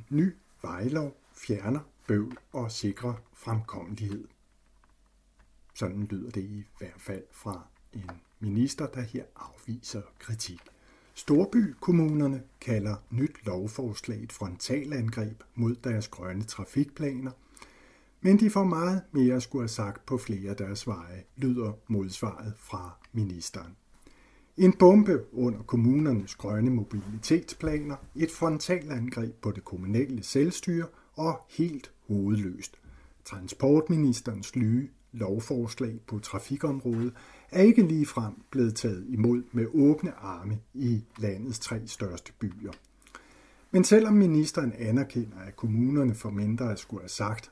ny vejlov fjerner bøvl og sikrer fremkommelighed. Sådan lyder det i hvert fald fra en minister, der her afviser kritik. Storbykommunerne kalder nyt lovforslag et frontalangreb mod deres grønne trafikplaner, men de får meget mere at skulle have sagt på flere af deres veje, lyder modsvaret fra ministeren. En bombe under kommunernes grønne mobilitetsplaner, et frontalangreb på det kommunale selvstyre og helt hovedløst. Transportministerens nye lovforslag på trafikområdet er ikke ligefrem blevet taget imod med åbne arme i landets 3 største byer. Men selvom ministeren anerkender, at kommunerne får mindre at skulle have sagt,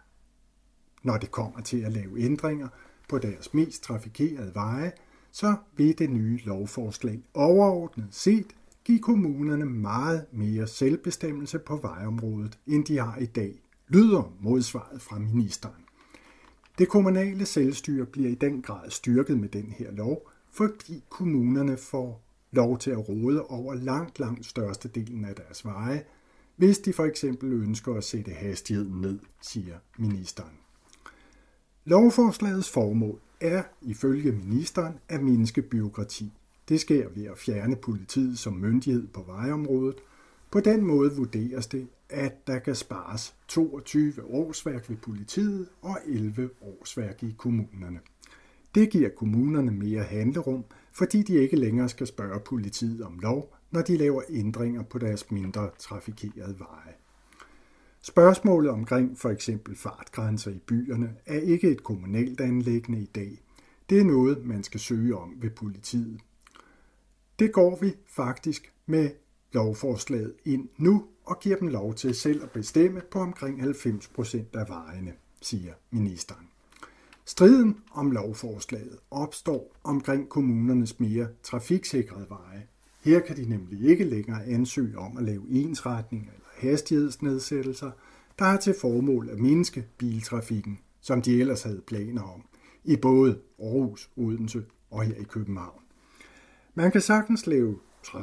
når det kommer til at lave ændringer på deres mest trafikerede veje, så vil det nye lovforslag overordnet set give kommunerne meget mere selvbestemmelse på vejområdet, end de har i dag, lyder modsvaret fra ministeren. Det kommunale selvstyre bliver i den grad styrket med den her lov, fordi kommunerne får lov til at råde over langt størstedelen af deres veje, hvis de for eksempel ønsker at sætte hastigheden ned, siger ministeren. Lovforslagets formål er ifølge ministeren at mindske bureaukrati. Det sker ved at fjerne politiet som myndighed på vejområdet. På den måde vurderes det, at der kan spares 22 årsværk ved politiet og 11 årsværk i kommunerne. Det giver kommunerne mere handlerum, fordi de ikke længere skal spørge politiet om lov, når de laver ændringer på deres mindre trafikerede veje. Spørgsmålet omkring for eksempel fartgrænser i byerne er ikke et kommunalt anliggende i dag. Det er noget, man skal søge om ved politiet. Det går vi faktisk med lovforslaget ind nu og giver dem lov til selv at bestemme på omkring 90% af vejene, siger ministeren. Striden om lovforslaget opstår omkring kommunernes mere trafiksikrede veje. Her kan de nemlig ikke længere ansøge om at lave ensretning eller hastighedsnedsættelser, der har til formål at mindske biltrafikken, som de ellers havde planer om, i både Aarhus, Odense og her i København. Man kan sagtens lave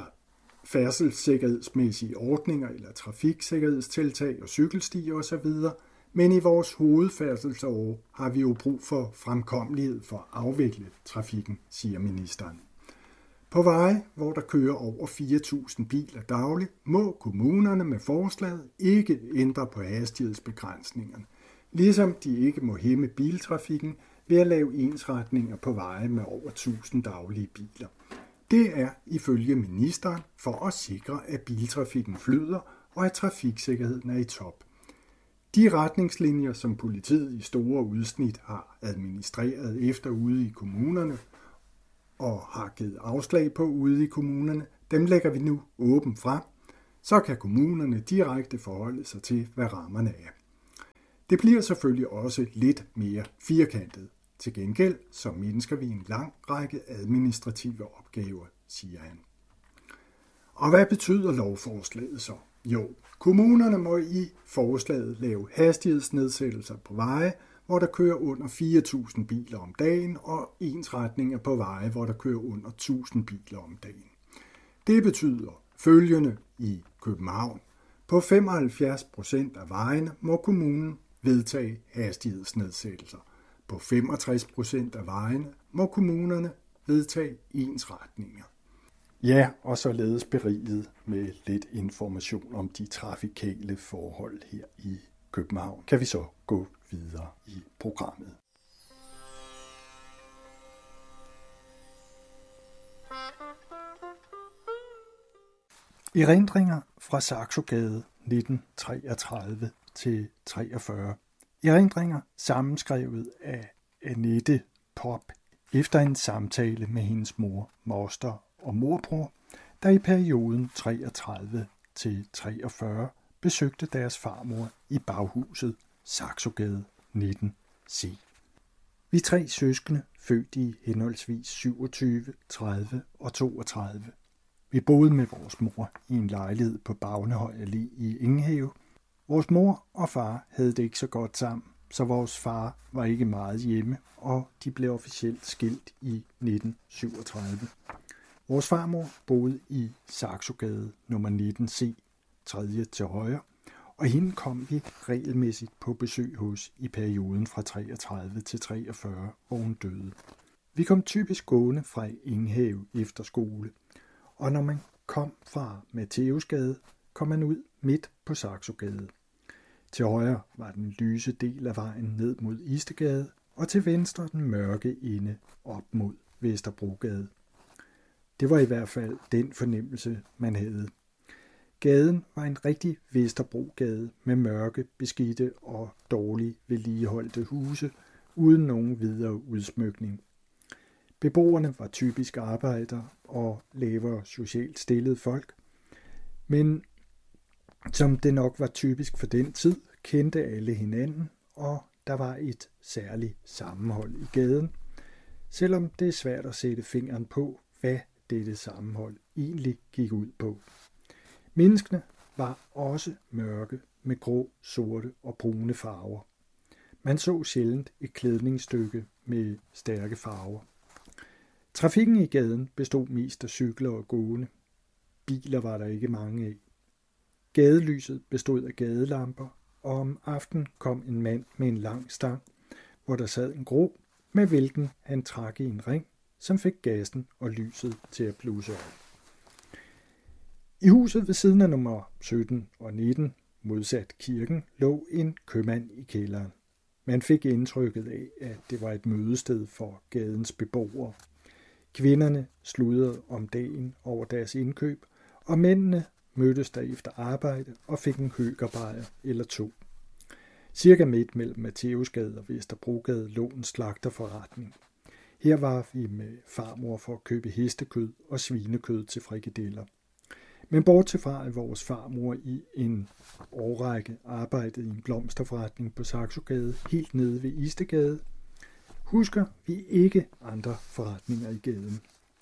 færdselssikkerhedsmæssige ordninger eller trafiksikkerhedstiltag og cykelstier osv., men i vores hovedfærdselsår har vi jo brug for fremkommelighed for at afvikle trafikken, siger ministeren. På veje, hvor der kører over 4.000 biler dagligt, må kommunerne med forslaget ikke ændre på hastighedsbegrænsningerne, ligesom de ikke må hæmme biltrafikken ved at lave ensretninger på veje med over 1.000 daglige biler. Det er ifølge ministeren for at sikre, at biltrafikken flyder og at trafiksikkerheden er i top. De retningslinjer, som politiet i store udsnit har administreret efter ude i kommunerne og har givet afslag på ude i kommunerne, dem lægger vi nu åbent frem, så kan kommunerne direkte forholde sig til, hvad rammerne er. Det bliver selvfølgelig også lidt mere firkantet. Til gengæld så mindsker vi en lang række administrative opgaver, siger han. Og hvad betyder lovforslaget så? Jo, kommunerne må i forslaget lave hastighedsnedsættelser på veje, hvor der kører under 4.000 biler om dagen, og ensretninger på veje, hvor der kører under 1.000 biler om dagen. Det betyder følgende i København. På 75% af vejene må kommunen vedtage hastighedsnedsættelser. På 65% af vejene må kommunerne vedtage ensretninger. Ja, og således beriget med lidt information om de trafikale forhold her i København, kan vi så gå videre i programmet. Erindringer fra Saxogade 1933 til 43. Erindringer sammenskrevet af Annette Popp efter en samtale med hendes mor, moster og morbror, der i perioden 33 til 43 besøgte deres farmor i baghuset Saxogade 19C. Vi 3 søskende, født i henholdsvis 27, 30 og 32. Vi boede med vores mor i en lejlighed på Bagnehøj Allé i Enghave. Vores mor og far havde det ikke så godt sammen, så vores far var ikke meget hjemme, og de blev officielt skilt i 1937. Vores farmor boede i Saxogade nummer 19C, 3. til højre, og hende kom vi regelmæssigt på besøg hos i perioden fra 33 til 43, hvor hun døde. Vi kom typisk gående fra Enghave efter skole, og når man kom fra Matthæusgade, kom man ud midt på Saxogade. Til højre var den lyse del af vejen ned mod Istegade, og til venstre den mørke ende op mod Vesterbrogade. Det var i hvert fald den fornemmelse, man havde. Gaden var en rigtig Vesterbrogade med mørke, beskidte og dårligt vedligeholdte huse, uden nogen videre udsmykning. Beboerne var typisk arbejdere og lavere socialt stillede folk, men som det nok var typisk for den tid, kendte alle hinanden, og der var et særligt sammenhold i gaden, selvom det er svært at sætte fingeren på, hvad dette sammenhold egentlig gik ud på. Menneskene var også mørke med grå, sorte og brune farver. Man så sjældent et klædningsstykke med stærke farver. Trafikken i gaden bestod mest af cykler og gående. Biler var der ikke mange af. Gadelyset bestod af gadelamper, og om aftenen kom en mand med en lang stang, hvor der sad en grå, med hvilken han trak i en ring, som fik gassen og lyset til at blusse op. I huset ved siden af nummer 17 og 19, modsat kirken, lå en købmand i kælderen. Man fik indtrykket af, at det var et mødested for gadens beboere. Kvinderne sludrede om dagen over deres indkøb, og mændene mødtes der efter arbejde og fik en høgerbajer eller to. Cirka midt mellem Matthæusgade og Vesterbrogade lå en slagterforretning. Her var vi med farmor for at købe hestekød og svinekød til frikadeller. Men bortset fra, at vores farmor i en årrække arbejdede i en blomsterforretning på Saxogade helt nede ved Istegade, husker vi ikke andre forretninger i gaden.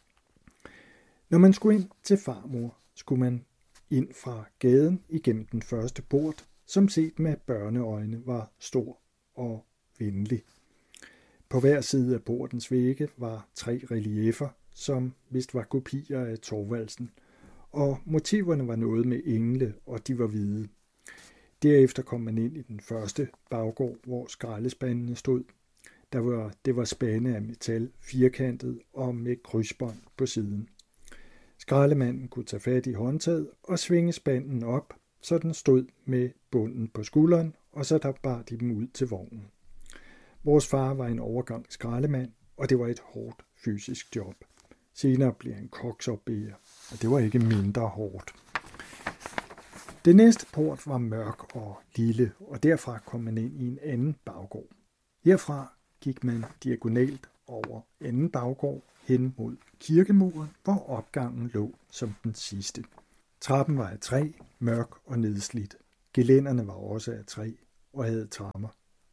Når man skulle ind til farmor, skulle man ind fra gaden igennem den første port, som set med børneøjne var stor og venlig. På hver side af portens vægge var 3 relieffer, som vist var kopier af Thorvaldsen, og motiverne var noget med engle, og de var hvide. Derefter kom man ind i den første baggård, hvor skraldespandene stod. Det var spande af metal, firkantet og med krydsbånd på siden. Skraldemanden kunne tage fat i håndtaget og svinge spanden op, så den stod med bunden på skulderen, og så der bar de dem ud til vognen. Vores far var en overgang skraldemand, og det var et hårdt fysisk job. Senere blev han koksopbærer, og det var ikke mindre hårdt. Det næste port var mørk og lille, og derfra kom man ind i en anden baggård. Herfra gik man diagonalt over anden baggård hen mod kirkemuren, hvor opgangen lå som den sidste. Trappen var af træ, mørk og nedslidt. Gelænderne var også af træ og havde trapper.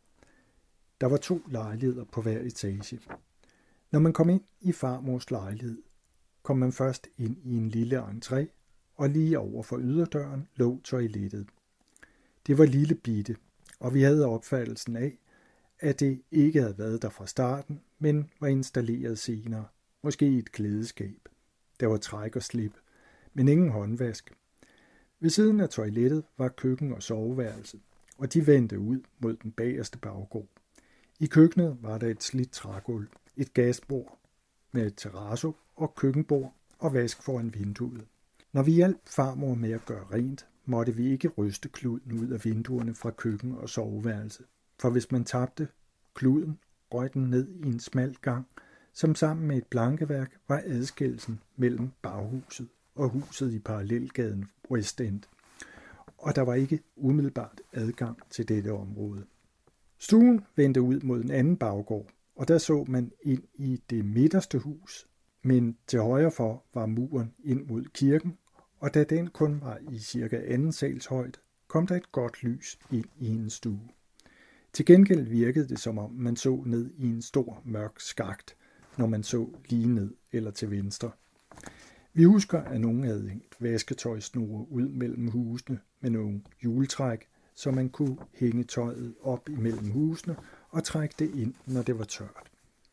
Der var 2 lejligheder på hver etage. Når man kom ind i farmors lejlighed, kom man først ind i en lille entré, og lige over for yderdøren lå toilettet. Det var lille bitte, og vi havde opfattelsen af, at det ikke havde været der fra starten, men var installeret senere, måske i et klædeskab. Der var træk og slip, men ingen håndvask. Ved siden af toilettet var køkken og soveværelse, og de vendte ud mod den bagerste baggård. I køkkenet var der et slidt trægulv, et gasbord med et terrasso og køkkenbord og vask foran vinduet. Når vi hjalp farmor med at gøre rent, måtte vi ikke ryste kluden ud af vinduerne fra køkken og soveværelse, for hvis man tabte kluden, røg den ned i en smal gang, som sammen med et plankeværk var adskillelsen mellem baghuset og huset i parallelgaden West End, og der var ikke umiddelbart adgang til dette område. Stuen vendte ud mod en anden baggård, og der så man ind i det midterste hus, men til højre for var muren ind mod kirken, og da den kun var i cirka anden sals højde, kom der et godt lys ind i en stue. Til gengæld virkede det, som om man så ned i en stor mørk skakt, når man så lige ned eller til venstre. Vi husker, at nogen havde hængt vasketøjsnore ud mellem husene med nogle hjultræk, så man kunne hænge tøjet op imellem husene og trække det ind, når det var tørt.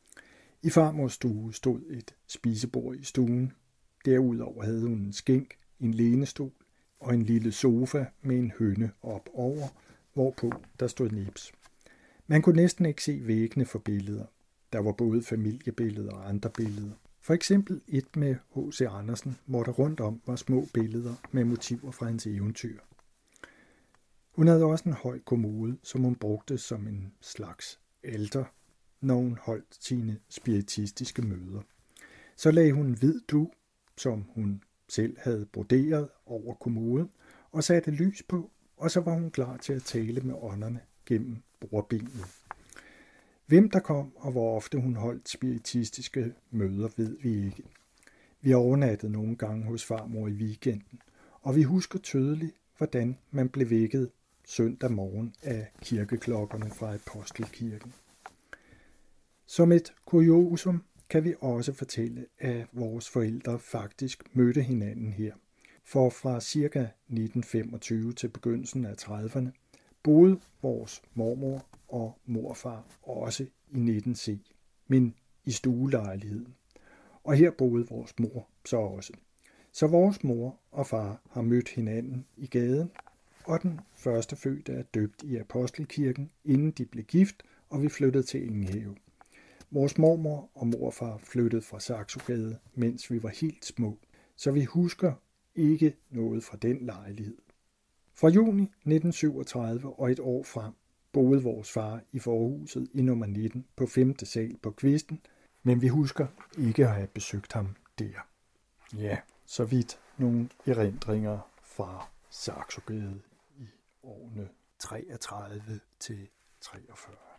I farmors stue stod et spisebord i stuen. Derudover havde hun en skænk, en lænestol og en lille sofa med en høne op over, hvorpå der stod nips. Man kunne næsten ikke se væggene for billeder. Der var både familiebilleder og andre billeder. For eksempel et med H.C. Andersen, hvor der rundt om var små billeder med motiver fra hans eventyr. Hun havde også en høj kommode, som hun brugte som en slags alter, når hun holdt sine spiritistiske møder. Så lagde hun en hvid dug, som hun selv havde broderet over kommoden, og satte lys på, og så var hun klar til at tale med ånderne gennem bordbenet. Hvem der kom, og hvor ofte hun holdt spiritistiske møder, ved vi ikke. Vi overnattede nogle gange hos farmor i weekenden, og vi husker tydeligt, hvordan man blev vækket søndag morgen af kirkeklokkerne fra Apostelkirken. Som et kuriosum kan vi også fortælle, at vores forældre faktisk mødte hinanden her. For fra ca. 1925 til begyndelsen af 30'erne boede vores mormor og morfar også i 19C, men i stuelejligheden. Og her boede vores mor så også. Så vores mor og far har mødt hinanden i gaden, og den første fødte er døbt i Apostelkirken, inden de blev gift, og vi flyttede til Enghave. Vores mormor og morfar flyttede fra Saxogade, mens vi var helt små, så vi husker ikke noget fra den lejlighed. Fra juni 1937 og et år frem boede vores far i forhuset i nummer 19 på 5. sal på Kvisten, men vi husker ikke at have besøgt ham der. Ja, så vidt nogle erindringer fra Saxogade i årene 33 til 43.